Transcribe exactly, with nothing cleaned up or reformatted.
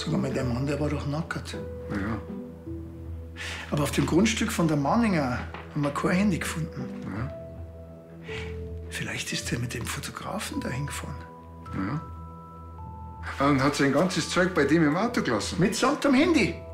Sag mal, der Mann, der war doch nackert. Na ja. Aber auf dem Grundstück von der Manninger haben wir kein Handy gefunden. Ja. Vielleicht ist der mit dem Fotografen dahin gefahren. Ja. Und hat sein ganzes Zeug bei dem im Auto gelassen? Mitsamt am Handy.